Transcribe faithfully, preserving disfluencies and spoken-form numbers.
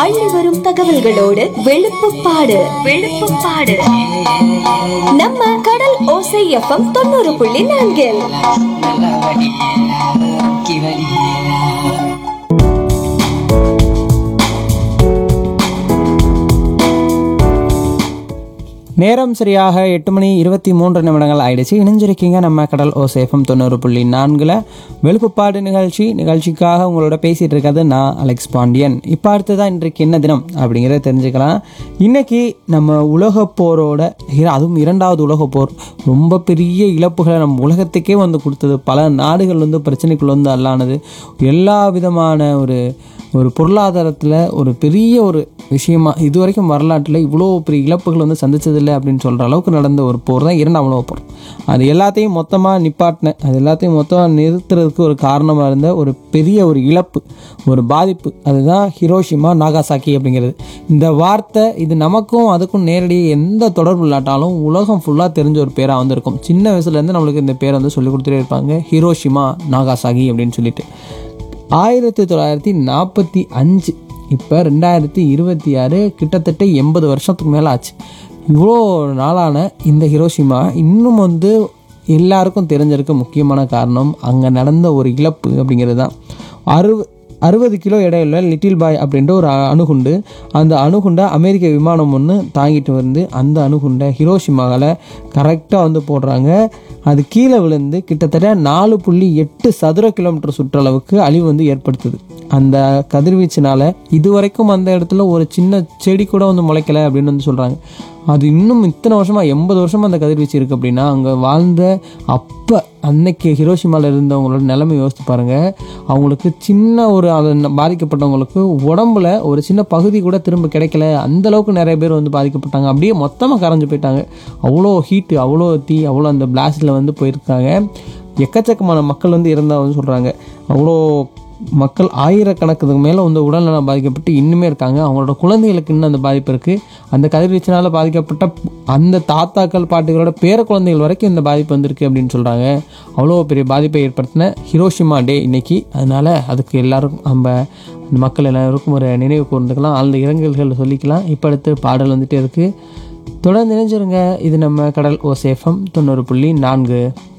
அள்ளி வரும் தகவல்களோடு வெளுப்புப்பாடு வெளுப்புப்பாடு நம்ம கடல் ஓசை எஃப்எம் தொண்ணூறு புள்ளி நான்கில். நேரம் சரியாக எட்டு மணி இருபத்தி மூன்று நிமிடங்கள் ஆயிடுச்சு. இணைஞ்சிருக்கீங்க நம்ம கடல் ஓசேஃபம் தொண்ணூறு புள்ளி நான்கில் வெளுப்புப்பாடு நிகழ்ச்சி. நிகழ்ச்சிக்காக உங்களோட பேசிகிட்டு இருக்கிறது நான் அலெக்ஸ் பாண்டியன். இப்போ அடுத்ததான் இன்றைக்கு என்ன தினம் அப்படிங்கிறத தெரிஞ்சுக்கலாம். இன்றைக்கி நம்ம உலகப்போரோட, அதுவும் இரண்டாவது உலகப்போர் ரொம்ப பெரிய இழப்புகளை நம்ம உலகத்துக்கே வந்து கொடுத்தது. பல நாடுகள் வந்து பிரச்சனைக்குள்ள வந்து அல்லானது. எல்லா விதமான ஒரு ஒரு பொருளாதாரத்தில் ஒரு பெரிய ஒரு விஷயமா இது வரைக்கும் வரலாற்றில் இவ்வளோ பெரிய இழப்புகள் வந்து சந்திச்சதில்லை அப்படின்னு சொல்கிற அளவுக்கு நடந்த ஒரு போர் தான் இரண்டாம் உலகப் போர். அது எல்லாத்தையும் மொத்தமாக நிப்பாட்டின, அது எல்லாத்தையும் மொத்தமாக நிறுத்துறதுக்கு ஒரு காரணமாக இருந்த ஒரு பெரிய ஒரு இழப்பு, ஒரு பாதிப்பு, அதுதான் ஹிரோஷிமா நாகாசாக்கி அப்படிங்கிறது. இந்த வார்த்தை இது நமக்கும் அதுக்கும் நேரடி எந்த தொடர்பு இல்லாட்டாலும் உலகம் ஃபுல்லாக தெரிஞ்ச ஒரு பேராக வந்து இருக்கும். சின்ன வயசுலேருந்து நம்மளுக்கு இந்த பேரை வந்து சொல்லி கொடுத்துட்டே இருப்பாங்க, ஹிரோஷிமா நாகாசாக்கி அப்படின்னு சொல்லிட்டு. ஆயிரத்தி தொள்ளாயிரத்தி நாற்பத்தி அஞ்சு இப்போ ரெண்டாயிரத்தி இருபத்தி ஆறு கிட்டத்தட்ட எண்பது வருஷத்துக்கு மேலே ஆச்சு. இவ்வளோ நாளான இந்த ஹிரோஷிமா இன்னும் வந்து எல்லாருக்கும் தெரிஞ்சிருக்க முக்கியமான காரணம் அங்கே நடந்த ஒரு இழப்பு அப்படிங்கிறது தான். அறுவ அறுபது கிலோ எடையுள்ள லிட்டில் பாய் அப்படின்ற ஒரு அணுகுண்டு. அந்த அணுகுண்டை அமெரிக்க விமானம் ஒன்று தாங்கிட்டு வந்து அந்த அணுகுண்டை ஹிரோஷிமாவில் கரெக்டாக வந்து போடுறாங்க. அது கீழே விழுந்து கிட்டத்தட்ட நாலு புள்ளி எட்டு சதுர கிலோமீட்டர் சுற்றளவுக்கு அழிவு வந்து ஏற்படுத்துது. அந்த கதிர்வீச்சினால இதுவரைக்கும் அந்த இடத்துல ஒரு சின்ன செடி கூட வந்து முளைக்கலை அப்படின்னு வந்து சொல்கிறாங்க. அது இன்னும் இத்தனை வருஷமாக எண்பது வருஷமாக அந்த கதிர்வீச்சு இருக்குது அப்படின்னா அங்கே வாழ்ந்த அப்போ அன்னைக்கு ஹிரோஷிமாவில் இருந்தவங்களோட நிலைமை யோசித்து பாருங்கள். அவங்களுக்கு சின்ன ஒரு அது பாதிக்கப்பட்டவங்களுக்கு உடம்புல ஒரு சின்ன பகுதி கூட திரும்ப கிடைக்கல. அந்தளவுக்கு நிறைய பேர் வந்து பாதிக்கப்பட்டாங்க. அப்படியே மொத்தமாக கரைஞ்சு போயிட்டாங்க. அவ்வளோ ஹீட்டு, அவ்வளோ தீ, அவ்வளோ அந்த பிளாஸ்டில் வந்து போயிருக்காங்க. எக்கச்சக்கமான மக்கள் வந்து இருந்தால் சொல்கிறாங்க. அவ்வளோ மக்கள் ஆயிரக்கணக்குக்கு மேலே வந்து உடல்நலம் பாதிக்கப்பட்டு இன்னுமே இருக்காங்க. அவங்களோட குழந்தைகளுக்கு இன்னும் அந்த பாதிப்பு இருக்குது. அந்த கதிர்வீச்சினால் பாதிக்கப்பட்ட அந்த தாத்தாக்கள் பாட்டிகளோட பேர குழந்தைகள் வரைக்கும் இந்த பாதிப்பு வந்திருக்கு அப்படின்னு சொல்கிறாங்க. அவ்வளோ பெரிய பாதிப்பை ஏற்படுத்தின ஹிரோஷிமா டே இன்னைக்கு. அதனால் அதுக்கு எல்லாருக்கும் நம்ம அந்த மக்கள் எல்லாருக்கும் ஒரு நினைவு கூர்ந்துக்கலாம், ஆழ்ந்த இரங்கல்கள் சொல்லிக்கலாம். இப்போ அடுத்து பாடல் வந்துகிட்டே இருக்குது. தொடர்ந்து நினைஞ்சிருங்க. இது நம்ம கடல் ஓசேஃபம் தொண்ணூறு புள்ளி நான்கு.